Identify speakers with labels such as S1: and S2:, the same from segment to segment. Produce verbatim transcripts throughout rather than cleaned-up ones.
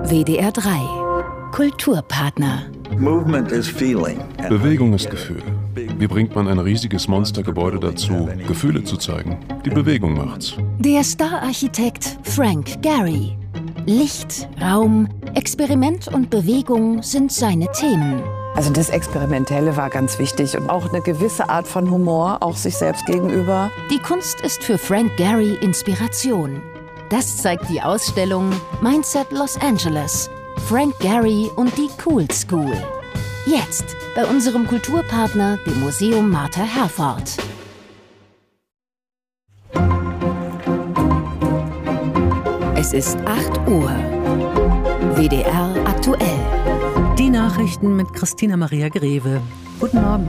S1: W D R drei Kulturpartner.
S2: Bewegung ist Gefühl. Wie bringt man ein riesiges Monstergebäude dazu, Gefühle zu zeigen? Die Bewegung macht's.
S1: Der Star-Architekt Frank Gehry. Licht, Raum, Experiment und Bewegung sind seine Themen.
S3: Also das Experimentelle war ganz wichtig und auch eine gewisse Art von Humor, auch sich selbst gegenüber.
S1: Die Kunst ist für Frank Gehry Inspiration. Das zeigt die Ausstellung Mindset Los Angeles. Frank Gehry und die Cool School. Jetzt bei unserem Kulturpartner, dem Museum Martha Herford. Es ist acht Uhr. W D R aktuell.
S4: Die Nachrichten mit Christina Maria Greve. Guten Morgen.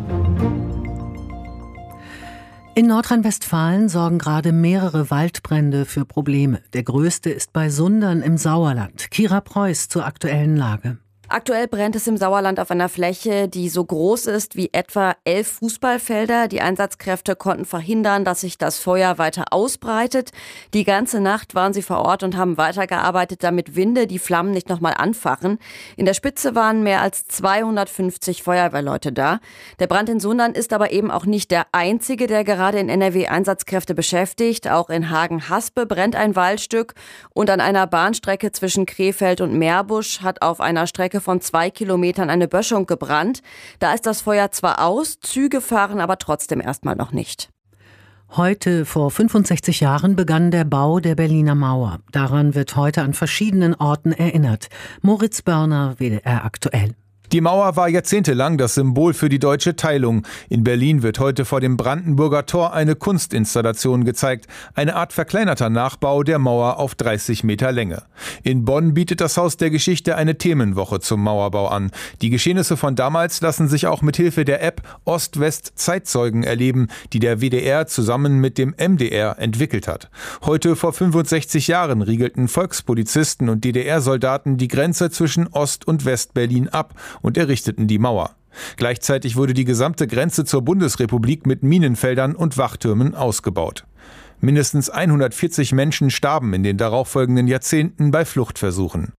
S4: In Nordrhein-Westfalen sorgen gerade mehrere Waldbrände für Probleme. Der größte ist bei Sundern im Sauerland. Kira Preuß zur aktuellen Lage.
S5: Aktuell brennt es im Sauerland auf einer Fläche, die so groß ist wie etwa elf Fußballfelder. Die Einsatzkräfte konnten verhindern, dass sich das Feuer weiter ausbreitet. Die ganze Nacht waren sie vor Ort und haben weitergearbeitet, damit Winde die Flammen nicht nochmal anfachen. In der Spitze waren mehr als zweihundertfünfzig Feuerwehrleute da. Der Brand in Sundern ist aber eben auch nicht der einzige, der gerade in N R W Einsatzkräfte beschäftigt. Auch in Hagen-Haspe brennt ein Waldstück und an einer Bahnstrecke zwischen Krefeld und Meerbusch hat auf einer Strecke von zwei Kilometern eine Böschung gebrannt. Da ist das Feuer zwar aus, Züge fahren aber trotzdem erstmal noch nicht.
S4: Heute vor fünfundsechzig Jahren begann der Bau der Berliner Mauer. Daran wird heute an verschiedenen Orten erinnert. Moritz Börner, W D R aktuell.
S6: Die Mauer war jahrzehntelang das Symbol für die deutsche Teilung. In Berlin wird heute vor dem Brandenburger Tor eine Kunstinstallation gezeigt. Eine Art verkleinerter Nachbau der Mauer auf dreißig Meter Länge. In Bonn bietet das Haus der Geschichte eine Themenwoche zum Mauerbau an. Die Geschehnisse von damals lassen sich auch mit Hilfe der App Ost-West-Zeitzeugen erleben, die der W D R zusammen mit dem M D R entwickelt hat. Heute vor fünfundsechzig Jahren riegelten Volkspolizisten und D D R-Soldaten die Grenze zwischen Ost- und West-Berlin ab und errichteten die Mauer. Gleichzeitig wurde die gesamte Grenze zur Bundesrepublik mit Minenfeldern und Wachtürmen ausgebaut. Mindestens hundertvierzig Menschen starben in den darauffolgenden Jahrzehnten bei Fluchtversuchen.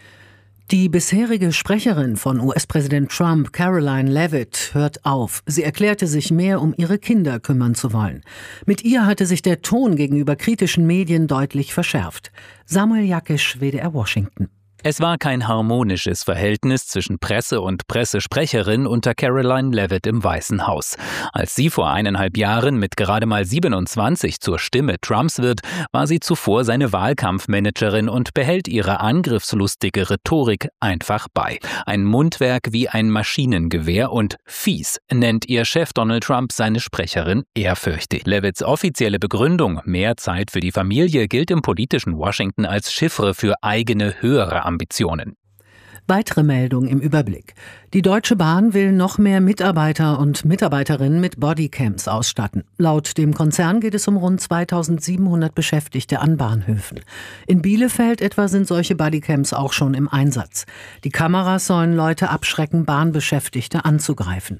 S4: Die bisherige Sprecherin von U S-Präsident Trump, Caroline Leavitt, hört auf. Sie erklärte sich mehr um ihre Kinder kümmern zu wollen. Mit ihr hatte sich der Ton gegenüber kritischen Medien deutlich verschärft. Samuel Jakisch, W D R Washington.
S7: Es war kein harmonisches Verhältnis zwischen Presse und Pressesprecherin unter Caroline Leavitt im Weißen Haus. Als sie vor eineinhalb Jahren mit gerade mal siebenundzwanzig zur Stimme Trumps wird, war sie zuvor seine Wahlkampfmanagerin und behält ihre angriffslustige Rhetorik einfach bei. Ein Mundwerk wie ein Maschinengewehr und fies nennt ihr Chef Donald Trump seine Sprecherin ehrfürchtig. Leavitts offizielle Begründung, mehr Zeit für die Familie, gilt im politischen Washington als Chiffre für eigene höhere Ambitionen.
S4: Weitere Meldung im Überblick. Die Deutsche Bahn will noch mehr Mitarbeiter und Mitarbeiterinnen mit Bodycams ausstatten. Laut dem Konzern geht es um rund zweitausendsiebenhundert Beschäftigte an Bahnhöfen. In Bielefeld etwa sind solche Bodycams auch schon im Einsatz. Die Kameras sollen Leute abschrecken, Bahnbeschäftigte anzugreifen.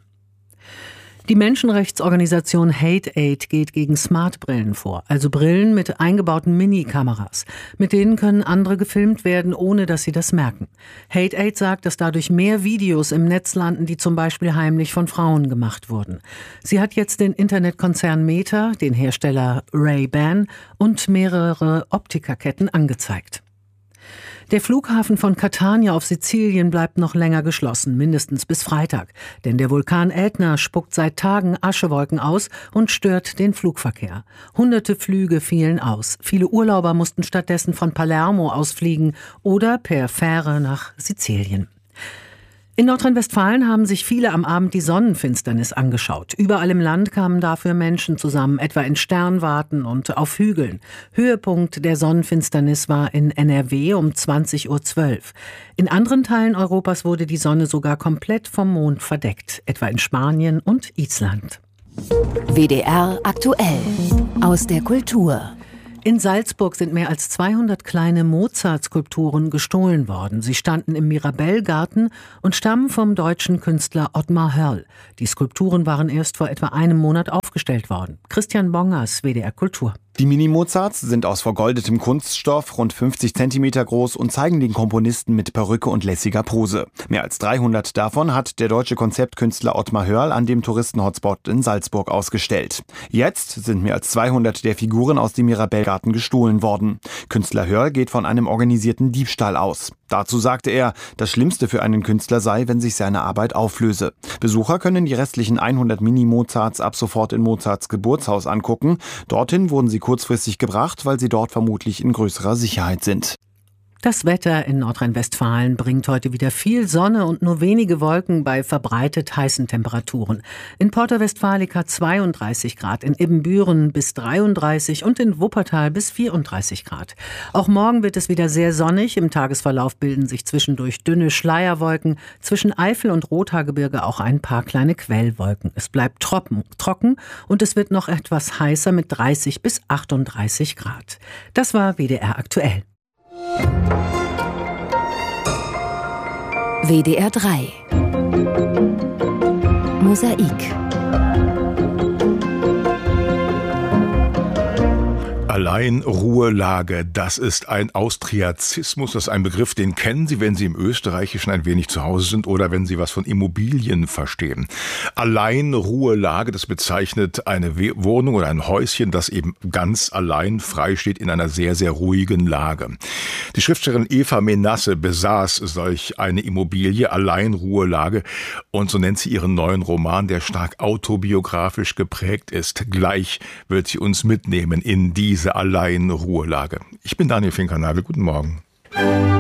S4: Die Menschenrechtsorganisation Hate Aid geht gegen Smartbrillen vor, also Brillen mit eingebauten Mini-Kameras. Mit denen können andere gefilmt werden, ohne dass sie das merken. Hate Aid sagt, dass dadurch mehr Videos im Netz landen, die zum Beispiel heimlich von Frauen gemacht wurden. Sie hat jetzt den Internetkonzern Meta, den Hersteller Ray-Ban und mehrere Optikerketten angezeigt. Der Flughafen von Catania auf Sizilien bleibt noch länger geschlossen, mindestens bis Freitag. Denn der Vulkan Ätna spuckt seit Tagen Aschewolken aus und stört den Flugverkehr. Hunderte Flüge fielen aus. Viele Urlauber mussten stattdessen von Palermo ausfliegen oder per Fähre nach Sizilien. In Nordrhein-Westfalen haben sich viele am Abend die Sonnenfinsternis angeschaut. Überall im Land kamen dafür Menschen zusammen, etwa in Sternwarten und auf Hügeln. Höhepunkt der Sonnenfinsternis war in N R W um zwanzig Uhr zwölf. In anderen Teilen Europas wurde die Sonne sogar komplett vom Mond verdeckt, etwa in Spanien und Island.
S1: W D R aktuell aus der Kultur.
S4: In Salzburg sind mehr als zweihundert kleine Mozart-Skulpturen gestohlen worden. Sie standen im Mirabellgarten und stammen vom deutschen Künstler Ottmar Hörl. Die Skulpturen waren erst vor etwa einem Monat aufgestellt worden. Christian Bongers, W D R Kultur.
S8: Die Mini-Mozarts sind aus vergoldetem Kunststoff, rund fünfzig Zentimeter groß und zeigen den Komponisten mit Perücke und lässiger Pose. Mehr als dreihundert davon hat der deutsche Konzeptkünstler Ottmar Hörl an dem Touristenhotspot in Salzburg ausgestellt. Jetzt sind mehr als zweihundert der Figuren aus dem Mirabellgarten gestohlen worden. Künstler Hörl geht von einem organisierten Diebstahl aus. Dazu sagte er, das Schlimmste für einen Künstler sei, wenn sich seine Arbeit auflöse. Besucher können die restlichen hundert Mini-Mozarts ab sofort in Mozarts Geburtshaus angucken. Dorthin wurden sie kurzfristig gebracht, weil sie dort vermutlich in größerer Sicherheit sind.
S4: Das Wetter in Nordrhein-Westfalen bringt heute wieder viel Sonne und nur wenige Wolken bei verbreitet heißen Temperaturen. In Porta Westfalica zweiunddreißig Grad, in Ibbenbüren bis dreiunddreißig und in Wuppertal bis vierunddreißig Grad. Auch morgen wird es wieder sehr sonnig. Im Tagesverlauf bilden sich zwischendurch dünne Schleierwolken. Zwischen Eifel und Rothaargebirge auch ein paar kleine Quellwolken. Es bleibt trocken, trocken und es wird noch etwas heißer mit dreißig bis achtunddreißig Grad. Das war W D R aktuell.
S1: W D R drei Mosaik.
S2: Alleinruhelage, das ist ein Austriazismus, das ist ein Begriff, den kennen Sie, wenn Sie im Österreichischen ein wenig zu Hause sind oder wenn Sie was von Immobilien verstehen. Alleinruhelage, das bezeichnet eine Wohnung oder ein Häuschen, das eben ganz allein frei steht in einer sehr, sehr ruhigen Lage. Die Schriftstellerin Eva Menasse besaß solch eine Immobilie, Alleinruhelage, und so nennt sie ihren neuen Roman, der stark autobiografisch geprägt ist. Gleich wird sie uns mitnehmen in diese Alleinruhelage. Ich bin Daniel Finkernagel, guten Morgen.